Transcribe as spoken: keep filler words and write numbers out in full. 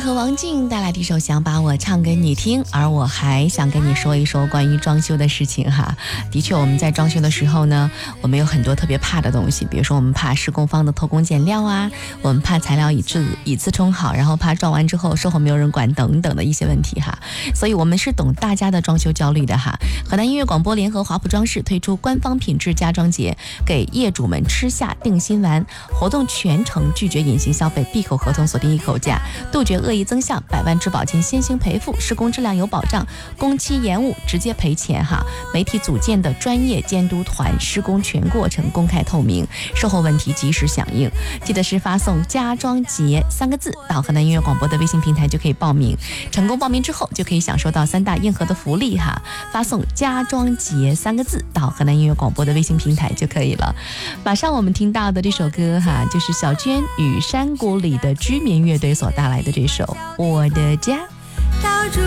和王静带来的一首《想把我唱给你听》，而我还想跟你说一说关于装修的事情哈。的确，我们在装修的时候呢，我们有很多特别怕的东西，比如说我们怕施工方的偷工减料啊，我们怕材料以次以次充好，然后怕装完之后售后没有人管等等的一些问题哈。所以我们是懂大家的装修焦虑的哈。河南音乐广播联合华普装饰推出官方品质家装节，给业主们吃下定心丸，活动全程拒绝隐形消费，闭口合同锁定一口价，杜绝恶意增项，百万质保金先行赔付，施工质量有保障，工期延误直接赔钱哈。媒体组建的专业监督团，施工全过程公开透明，售后问题及时响应。记得是发送家装节三个字到河南音乐广播的微信平台就可以报名，成功报名之后就可以享受到三大硬核的福利哈。发送家装节三个字到河南音乐广播的微信平台就可以了。马上我们听到的这首歌哈，就是小娟与山谷里的居民乐队所带来的这首《我的家》。